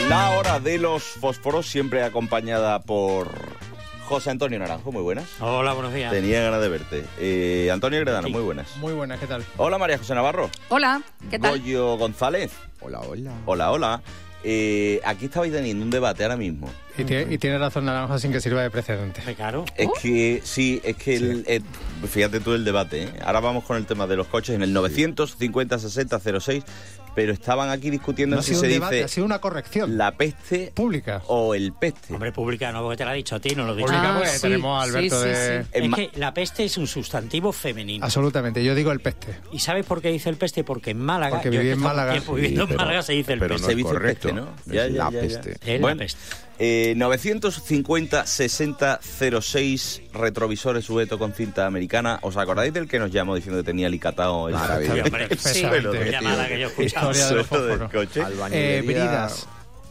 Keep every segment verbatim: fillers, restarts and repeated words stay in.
La hora de los fósforos, siempre acompañada por José Antonio Naranjo, muy buenas. Hola, buenos días. Tenía ganas de verte. Eh, Antonio Gredano, sí. Muy buenas. Muy buenas, ¿qué tal? Hola, María José Navarro. Hola, ¿qué tal? Goyo González. Hola, hola. Hola, hola. Eh, aquí estabais teniendo un debate ahora mismo. Y tiene, y tiene razón Naranjo sin que sirva de precedente. Claro. Es ¿Oh? que, sí, es que, Sí. el, el, fíjate tú el debate, ¿eh? Ahora vamos con el tema de los coches en el novecientos cincuenta sesenta cero seis, pero estaban aquí discutiendo No si ha sido se un debate, dice ha sido una corrección. la peste Pública. o el peste. Hombre, pública no, porque te lo ha dicho a ti, no lo he dicho. Pública Ah, porque sí. tenemos a Alberto Sí, sí, de... sí. Es Es ma- que la peste es un sustantivo femenino. Absolutamente, yo digo el peste. ¿Y sabes por qué dice el peste? Porque en Málaga... Porque yo viví he en estado Málaga. tiempo viviendo Sí, pero- en Málaga se dice el pero peste. no se es dice correcto. peste, ¿no? Es la peste. Es Bueno, la peste. Eh, novecientos cincuenta sesenta cero seis, retrovisores sujetos con cinta americana. ¿Os acordáis del que nos llamó diciendo que tenía alicatado el Maravilloso. Sí, hombre. Suelo, La llamada que yo he escuchado. Historia de los suelo del fósforos. coche? Albañilería. Eh, bridas.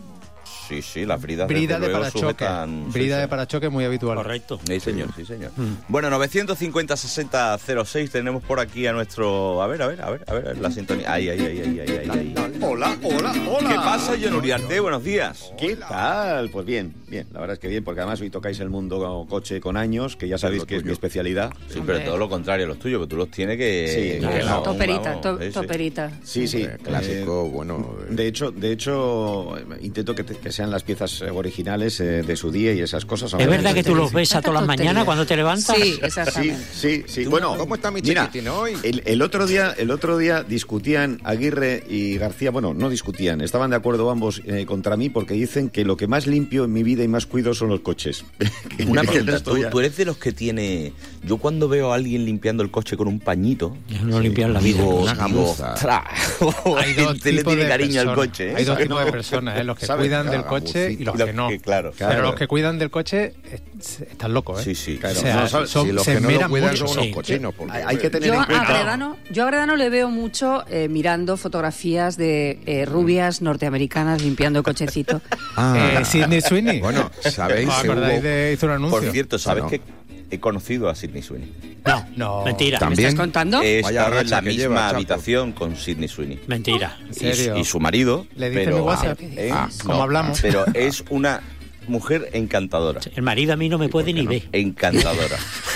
Sí, sí, las bridas Brida desde de luego parachoque. sujetan- sí, Brida sí. de parachoque muy habitual. Correcto. Sí, señor, sí, señor. Bueno, novecientos cincuenta sesenta cero seis, tenemos por aquí a nuestro... A ver, a ver, a ver, a ver, la sintonía. Ahí, ahí, ahí, ahí, ahí, ahí, ahí. Hola, hola, hola. ¿Qué pasa, John Uriarte? Buenos días. ¿Qué tal? Pues bien, bien. La verdad es que bien, porque además hoy tocáis el mundo coche con años, que ya sabéis lo que es tuyo. mi especialidad. Sí, pero todo lo contrario a los tuyos, que tú los tienes que... Sí, que claro. no, Toperita, vamos, to- sí, sí. toperita. Sí, sí. Hombre, clásico, bueno. Eh, de hecho, de hecho, eh, intento que, te- que sean las piezas eh, originales eh, de su día y esas cosas. ¿Es verdad que tú los ves a Tanta todas las tontería. mañanas cuando te levantas? Sí, Sí, exactamente. sí, sí. Bueno, ¿Cómo está mi mira, chiquitín hoy? El, el otro día, el otro día discutían Aguirre y García. Bueno, no discutían, estaban de acuerdo ambos eh, contra mí porque dicen que lo que más limpio en mi vida y más cuido son los coches. Que Una el pregunta, resto ¿tú, ya- tú eres de los que tiene... Yo cuando veo a alguien limpiando el coche con un pañito... Yo no limpiar la vida. Digo, una digo, gamuza. "Ostras, Hay dos este le tipos tiene de cariño al personas. coche, ¿eh? Hay dos ¿Sabes? tipos de personas, ¿eh? Los que ¿Sabes? cuidan del Cada coche y los Los que no. que, claro. Pero Claro. los que cuidan del coche eh, están locos, ¿eh? Sí, sí. Claro. O sea, No, ¿sabes? son, Si los se que no lo esmeran cuidan mucho. son unos Sí. cochinos. Porque, Hay, hay que tener Yo en a, cuenta. Gredano, yo a Gredano le veo mucho eh, mirando fotografías de eh, rubias norteamericanas limpiando cochecitos. Ah, Eh, Sidney Sweeney. Bueno, ¿sabéis ¿Os que acordáis hubo- de hizo un anuncio? Por cierto, ¿sabes Bueno. que he conocido a Sidney Sweeney? No, No. mentira. Tam- ¿Me También. estás contando? He Vaya estado en racha la que misma lleva, Chapo. habitación con Sidney Sweeney. Mentira. ¿En Y, serio? y su marido. ¿Le dice pero, mi WhatsApp? ¿eh? Ah, ¿cómo No, hablamos? Pero es una mujer encantadora. El marido a mí no me puede ni ver. Encantadora.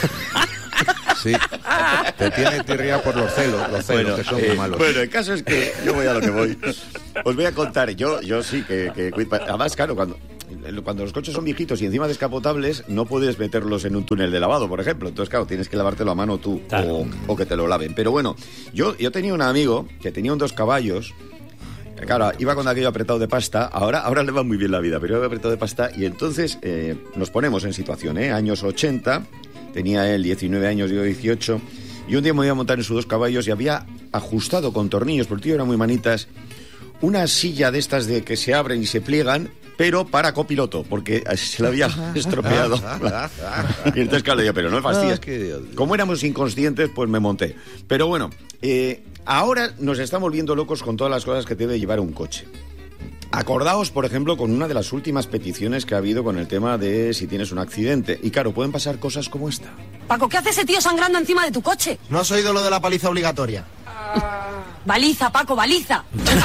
Sí. Te tiene tirria por los celos, los celos Bueno, que son eh, muy malos. bueno, el caso es que yo voy a lo que voy. Os voy a contar, yo, yo sí que, que además, claro, cuando, cuando los coches son viejitos y encima descapotables, no puedes meterlos en un túnel de lavado, por ejemplo. Entonces, claro, tienes que lavártelo a mano tú Claro. o, o que te lo laven. Pero bueno, yo, yo tenía un amigo que tenía un dos caballos. Claro, iba con aquello apretado de pasta, ahora, ahora le va muy bien la vida, pero iba apretado de pasta y entonces eh, nos ponemos en situación, ¿eh? Años ochenta, tenía él diecinueve años, yo dieciocho, y un día me iba a montar en sus dos caballos y había ajustado con tornillos, porque el tío era muy manitas, una silla de estas de que se abren y se pliegan, pero para copiloto, porque se la había estropeado. Y entonces, claro, yo, pero no es fastidies. Ah, qué- Como éramos inconscientes, pues me monté. Pero bueno, eh, ahora nos estamos volviendo locos con todas las cosas que debe llevar un coche. Acordaos, por ejemplo, con una de las últimas peticiones que ha habido con el tema de si tienes un accidente. Y claro, pueden pasar cosas como esta. Paco, ¿qué hace ese tío sangrando encima de tu coche? ¿No has oído lo de la paliza obligatoria? Baliza, Paco, baliza.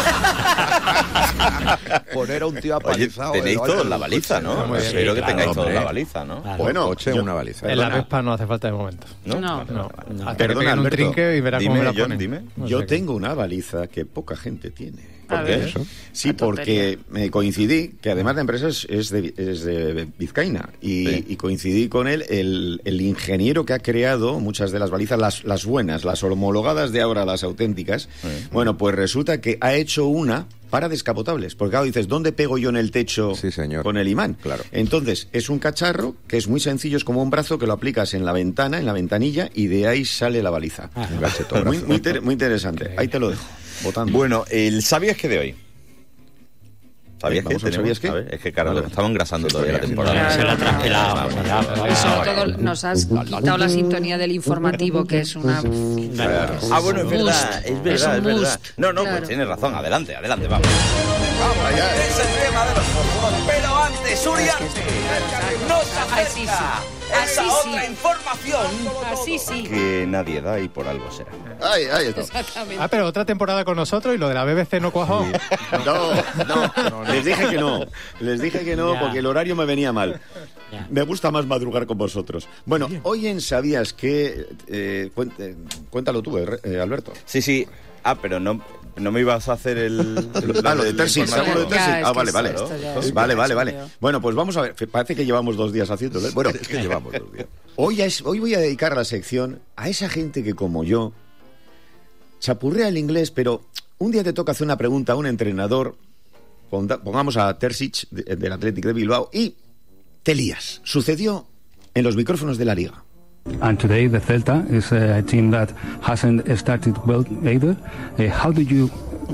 Poner a un tío Oye, apalizado. tenéis en todos el la coche. baliza, ¿no? Muy bien. Espero que Claro, tengáis todos hombre. la baliza, ¿no? Claro. Bueno, Coche, yo- una baliza. En la Perdona. Vespa no hace falta de momento. ¿No? No. No. Perdona, Hasta que tengan un Alberto. trinque y verás Dime, cómo me la John, ponen. dime. O Yo sea que- tengo una baliza que poca gente tiene. A ¿Por qué? ver. Eso. Sí, Qué tontería. porque me coincidí, que además la empresa es, es de, es de Vizcaína, y, Sí. y coincidí con él, el, el ingeniero que ha creado muchas de las balizas, las, las buenas, las homologadas de ahora, las auténticas. Sí. Bueno, pues resulta que ha hecho una para descapotables, porque claro, dices, ¿dónde pego yo en el techo Sí, señor. con el imán? Claro. Entonces, es un cacharro que es muy sencillo, es como un brazo que lo aplicas en la ventana, en la ventanilla, y de ahí sale la baliza. Ah. Un gachetobrazo. Muy, muy, inter- muy interesante. Ahí te lo dejo, votando. Bueno, el ¿sabías qué de hoy? ¿Sabías Eh, qué? vamos al ¿sabías qué? A ver, es que, claro, Vale. estamos engrasando Sí, todavía la sí, temporada. Se la ha transpelado. Vamos, se la ha- vamos. Y sobre todo nos has quitado la sintonía del informativo, que es una... Claro. Ah, bueno, es verdad, Must. es verdad, Es es, un verdad. must. No, no, Claro. pues tienes razón, adelante, adelante, vamos. Vamos allá. Es el tema de los fósforos, pero antes Suriante nos Así sí. acerca Así esa sí. otra información Así sí. que nadie da y por algo será. Ahí, ahí está. Exactamente. Ah, pero otra temporada con nosotros y lo de la B B C no cuajó. No, no, les dije que no. Les dije que no Ya. porque el horario me venía mal. Ya. Me gusta más madrugar con vosotros. Bueno, hoy en ¿Sabías qué? Eh, cuen- eh, cuéntalo tú, eh, eh, Alberto. Sí, sí. Ah, pero no, no me ibas a hacer el... Ah, lo de Tersis, la ¿sabes lo de información. Tersis? Ya, es Ah, que vale, sí, vale. esto ya es- Vale, vale, es vale. obvio. Bueno, pues vamos a ver. Parece que llevamos dos días haciéndolo. ¿eh? Bueno, Es que llevamos dos días. hoy, es, hoy voy a dedicar la sección a esa gente que, como yo, chapurrea el inglés, pero un día te toca hacer una pregunta a un entrenador, ponda- pongamos a Terzic, de- del Athletic de Bilbao, y te lías. Sucedió en los micrófonos de la Liga. And today the Celta is a team that hasn't started well either. Uh, how do you,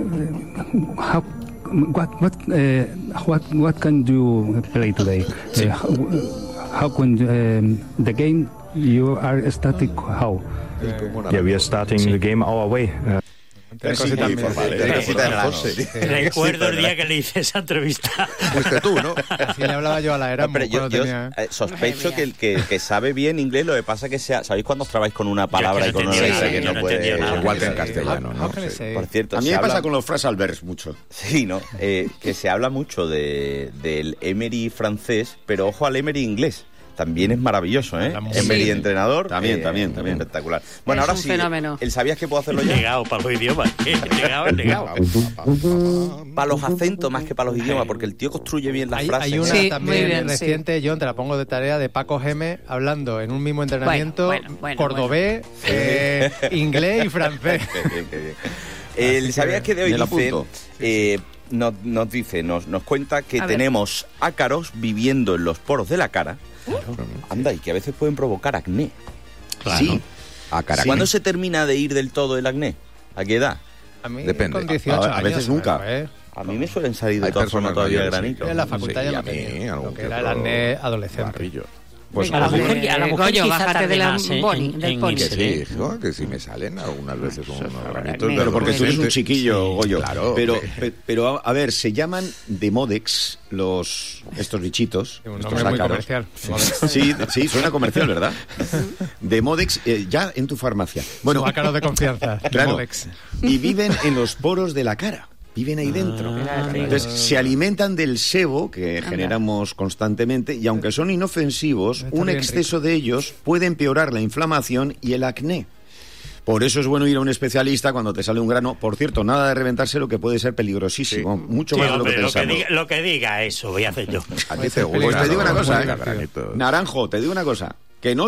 uh, how, what, what, uh, what, what can you play today? Uh, how, how can um, the game you are starting? How? Yeah, we are starting the game our way. Uh, Tiene cositas Sí, bien. formal, ¿eh? Tiene Sí, cositas en el ano. José. Recuerdo el día que le hice esa entrevista. Fuiste tú, ¿no? Así le hablaba yo a la No, Erasmus pero yo, cuando yo, tenía... eh, sospecho Madre que el que, que sabe bien inglés, lo que pasa que sea, ¿sabéis cuando os trabáis con una palabra no y con una entendía letra nada, que yo no no puede... entendía nada. Igual que en Sí. castellano, How ¿no? can I Sí. say? Por cierto, A mí se me pasa habla- con los phrasal verbs mucho. Sí, ¿no? Eh, que se habla mucho de, del Emery francés, pero ojo al Emery inglés. También es maravilloso, ¿eh? Habla muy Emery bien. entrenador. También, eh, también, también. Espectacular. Bueno, Es ahora un sí. fenómeno. ¿El sabías que puedo hacerlo yo? Negado para los idiomas. Negado, negado. Para los acentos más que para los idiomas, porque el tío construye bien las Hay, frases. hay una Sí, también muy bien, reciente, John, te la pongo de tarea, de Paco Geme, hablando en un mismo entrenamiento, Bueno, bueno, bueno, cordobés, eh, inglés y francés. Qué bien, qué bien. El Así ¿sabías que que de hoy me la dice, apunto. eh, nos, nos dice, nos, nos cuenta que A ver. tenemos ácaros viviendo en los poros de la cara. Anda, y que a veces pueden provocar acné. Sí. A cara. ¿Cuándo se termina de ir del todo el acné? ¿A qué edad? A mí Depende. con dieciocho A- a años, veces nunca. pero, eh, A mí me suelen salir de Hay todas formas personas todavía mayores, granitos. yo en la facultad Sí, ya no a mí, tenía algún lo que que era el otro acné adolescente. barrillo. Pues a la ojo. mujer, a la Eh, mujer Goyo, quizá bájate tarde de la más en- boni, en- del en pony. Que irse, sí, ¿eh? hijo, que sí me salen algunas veces unos granitos. Pero de Pero porque tú eres un adolescente. chiquillo, Goyo. Claro. Pero, que- pe- pero a, a ver, se llaman Demodex los estos bichitos. Un estos nombre muy ácaros. comercial. Sí, sí, suena comercial, ¿verdad? Demodex, eh, ya en tu farmacia. Bueno, Bueno, ácaros de confianza. claro. Modex. Y viven en los poros de la cara. Viven ahí dentro. Entonces, se alimentan del sebo que generamos constantemente y aunque son inofensivos, Está un bien exceso de ellos puede empeorar la inflamación y el acné. Por eso es bueno ir a un especialista cuando te sale un grano. Por cierto, nada de reventarse, lo que puede ser peligrosísimo. Mucho Sí, más de lo que hombre, lo, que pensamos. diga, lo que diga eso, voy a hacer yo. A ti te Pues gusta, te digo ¿no? una cosa, Los ¿eh? granitos. Naranjo, te digo una cosa. Que no